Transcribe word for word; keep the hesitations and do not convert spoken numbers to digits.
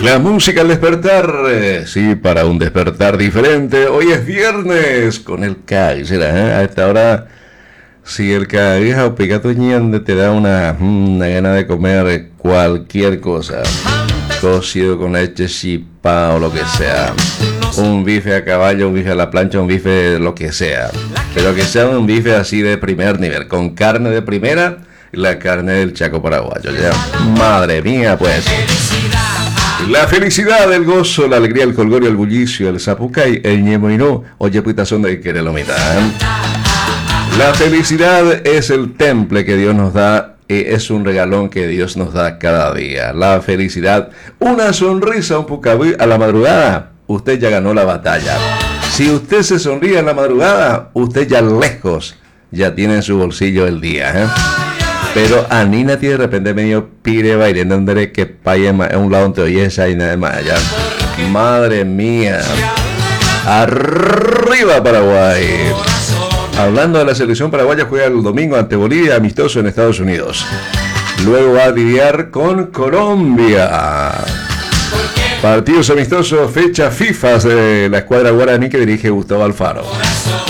La música al despertar, eh, sí, para un despertar diferente. Hoy es viernes con el K, ¿será? ¿Eh? A esta hora, si el K o picato ñande te da una, una gana de comer cualquier cosa, cocido con leche, chipa o lo que sea, un bife a caballo, un bife a la plancha, un bife lo que sea, pero que sea un bife así de primer nivel, con carne de primera, la carne del Chaco paraguayo, ya. Madre mía, pues. La felicidad, el gozo, la alegría, el colgorio, el bullicio, el zapucay, el ñemoinó, oye puitazón de querer lo mitad. La felicidad es el temple que Dios nos da, y es un regalón que Dios nos da cada día. La felicidad, una sonrisa, un pucabí a la madrugada, usted ya ganó la batalla. Si usted se sonríe en la madrugada, usted ya lejos, ya tiene en su bolsillo el día, ¿eh? Pero a Nina tiene de repente medio pire bailando donde que paye a un lado te oye esa y nada más allá. Madre mía. Arriba Paraguay. Hablando de la selección paraguaya, juega el domingo ante Bolivia, amistoso en Estados Unidos. Luego va a lidiar con Colombia. Partidos amistosos, fecha FIFA de la escuadra guaraní que dirige Gustavo Alfaro.